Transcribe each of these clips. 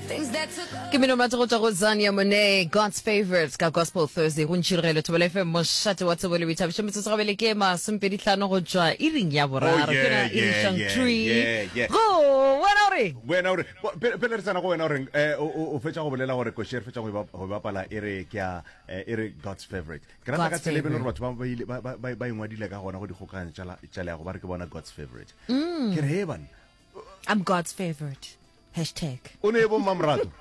Ke meno matso tsa go Zania Monet, God's Favorites ka Gospel Thursday go ntshirele Thobela FM mo shate wa tsebole we thabisha metse tsa bele ke ma 25 go tswa iring ya boraro kena Irishang Tree go wena ore pele re tsana go wena ore o fetsa go bolela gore ko share fetsa go bapala ere kya ere God's Favorite ke rata ka tselebe le batho ba ingwadile ka gona go di gokana tsala go ba re ke bona God's Favorite ke re heban I'm God's favorite. #. Bo mamrato.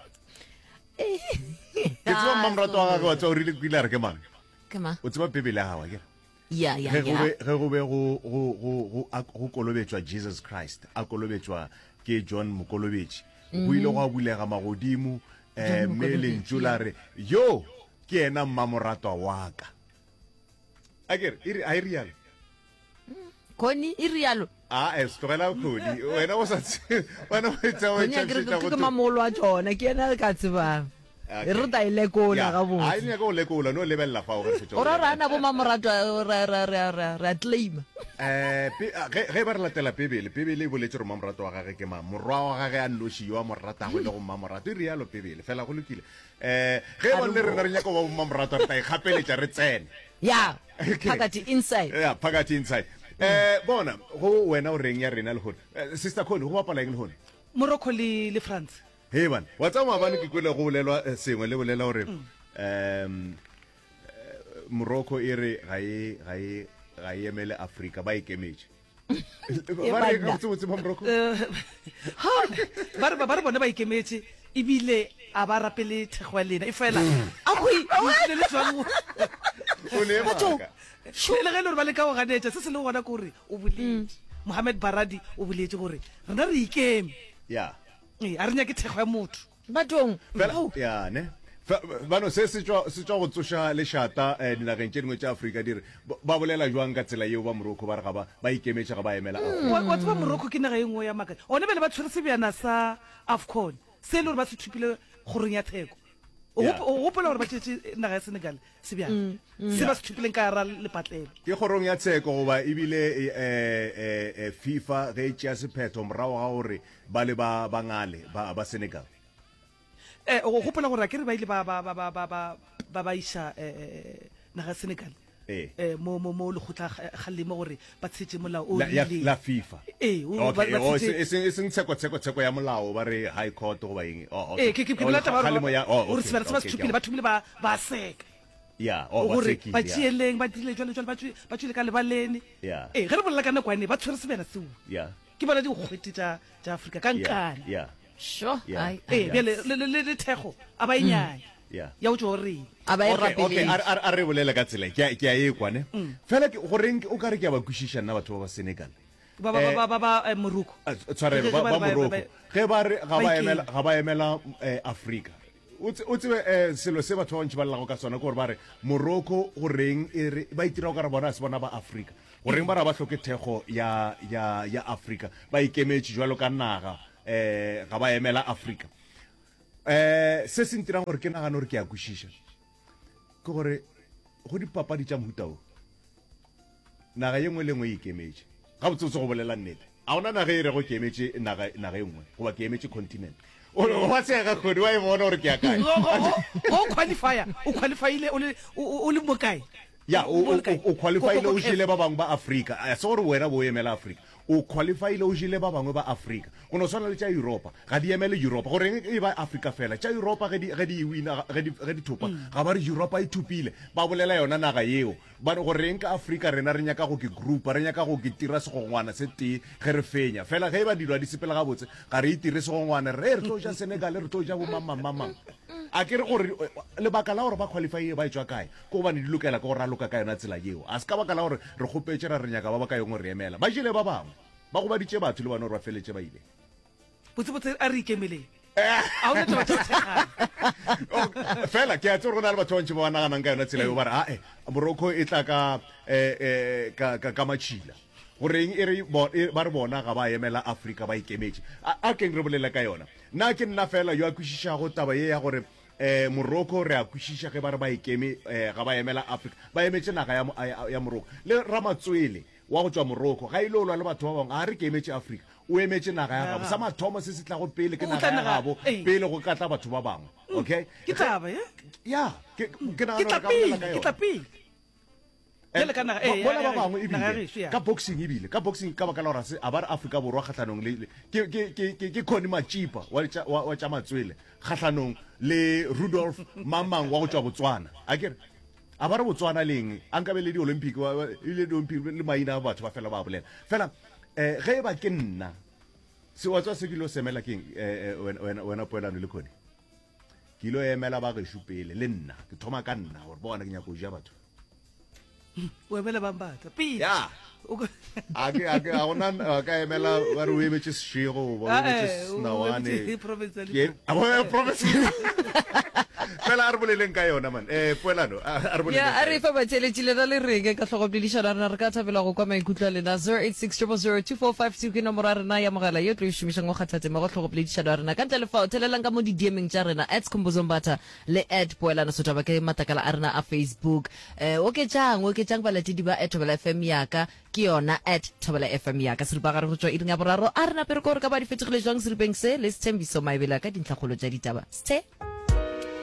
Ke tswa mamrato ga go tswa o rile kwila re ke mang. Ke mang? O tswa Bibele ga wa ke. Ya. Ge go be go kolobetswa Jesus Christ. A kolobetswa ke John Mokolobetši. Go ile go bulega magodimo meleng tsulare yo ke ena mamrato wa ka. Akere I real. Koni irialo estlogela khodi wena o sa wena o tsa o tsa go mamolo a tsona ke ena ka tsebang e re ta ile kola ga botse a ine go le kola no lebella fa o re fetsa o rana bo mamorato ra claim ge ba re latela Bibele e boletse re mamorato wa gage ke ma morwa wa gage a nnoshi yo mo rata go le go mamorato ri yalo Bibele fela go lokile ge ba le re nya go ba mamorato re ta igapeletsa re tsene ya phakati inside bona go wena o reng ya rena le hone sister Kholi go bapala eng le hone Morocco le France hey man wa tsa mabane ke kwele go bolelwa sengwe le bolela hore Morocco e re ga e emele Africa ba ikemetse ba re ka tsotse ba Morocco ba bona ba ikemetse ibile a ba rapele thegwalena e fela a go le tswang o ne ba le ge le ba le ka go ganetša se se le gona gore o boletse Mohamed Baradi o boletse gore rena re ikeme ya a re nya ke thego ya motho batong ya ne bano se tswa go tsoša lešata dinageng tše dingwe tša Afrika dire ba bolela jwang ka tsela yeo ba Morocco ba re ga ba ikemetša ga ba emela wa tseba Morocco ke naga e nngwe ya maka one bele ba tshwere sebjana sa AFCON se le gore ba se thupile goreng ya theko o gopola gore ba tšetse naga ya Senegal sebjana se ba se thupileng ka ra lepatlelo ke gorong ya tsheko goba ebile FIFA ge e tšea sephetho morago ga gore ba le ba ngale ba Senegal o gopola gore a ke re ba ile ba iša naga ya Senegal mo le khutla khalimo gore ba tshetse molao o ile la FIFA okay e seng tsheko ya molao ba re high court go ba eng ke bolata ba re se ba stupile ba thumile ba seka ya ba seki ba tšieleng ba dile jwale ba tšile ka lebalene ge re bolela ka nakwane ba tshwere sebena seo ke bona di kgwete tša Afrika ka nkane sure le thego a ba inyanya ya o tšore okay a re bolela ka tsela ke a e kwane fela goreng o ka re ke a ba kwishisha nna batho ba Senegal ba Morocco tshwarelo ba Morocco ge ba re ga ba emela Africa o tsebe selo se batho ba ntse ba llago ka sona gore ba re Morocco goreng ba itira ka re bona se bona ba Africa goreng ba ra ba hloke thego ya Africa ba ikemetse jwalo ka naga ga ba emela Africa se se ntirang gore ke nagana gore ke a kwishisha ke gore go dipapadi tša mohutao naga ye nngwe le nngwe e ikemetse ga botsotse go bolela nnete a ona naga e re go ke emetse naga e nngwe goba ke emetse continent wa tsega kgodi wa e bona gore ke a kae go qualifier o qualifyile o le mokae ya o qualifyile o jile ba bangwe ba Africa a se gore wena bo emela Africa o qualifyile o jile ba bangwe ba Africa go no swana le tša Europa ga di emele Europa gore e ba Africa fela tša Europa ge di wina ge di thupa ga ba re Europa e thupile ba bolela yona naga yeo ba gore ka Africa rena re nyaka go ke group re nyaka go ke tira segongwana se tee ge re fenya fela ge ba dilwa di sepela ga botse ga re itire segongwana re tlo ja Senegal re tlo ja bo mamang a ke re gore lebaka la gore ba qualify ba etswa kae go bane di lokela go raloka ka yona tsela yeo a se ka baka la gore re gopetse ra re nyaka ba ka yongwe re emela ba jile ba bangwe ba go ba ditše batho le bana gore ba feletse ba ile botse a re ikemeleng a o netse batho fela ke a tsere go na le batho ba ntse ba naganang ka yona tsela yo ba re Morocco e tla ka matšhila goreng ba re bona ga ba emela Africa ba ikemetse a keng re bolela ka yona nna ke nna fela yo a kwishišago taba ye ya gore Morocco re a kwishisha ge ba re ba ikeme ga ba emela Africa ba emetse naga ya Morocco le Ramatswele wa go tswa Morocco ga ile o lwa le batho ba bangwe a re ke emetse Africa o emetse naga ya gago sa mathomo se se tla go pele ke naga ya gago pele go ka tla batho ba bangwe okay ke taba ya ke ke tapile bona ba bangwe ebile ka boxing ebile ka boxing ka baka la gore a ba re Afrika Borwa kgatlhanong le ke Connie Machipa wa tša matswele kgatlhanong le Rudolf Mamang wa go tšwa Botswana akere a ba re Botswana leng a nkabe le di-olympic le maina a batho ba fela ba bolela fela ge ba ke nna se wa tswa se ke ilo semela keng wena Poelano le Connie ke ilo emela ba gešo pele le nna ke thoma ka nna gore bona ke nyaka go ja batho o emela bambata pele ya a gona ka emela ba re o emetse sešego ba o emetse Sinawane province fela a re boleleng ka yona man Poelano a re boleleng ya a re fa batšheletšile na le reng ka tlhogopledišana rena re ka thabela go kwa maikutlo a lena 086002452 ke nomoro ya rena ya mogala yo tlo e šomišang go kgathatsema go tlhogopledišana wa rena ka ntle le fa o thelelang ka mo di-DMeng tša rena @Khumbuzo le @Poelano Sotaba ke matakala a rena a Facebook oketšang balatedi ba @Thobela FM yaka ke yona @Thobela FM yaka seripa gare go tswa iring ya boraro a rena pere ko gore ka ba di fetogile jwang seripeng se le Sethembiso Maebela ka dintlhakgolo tša ditaba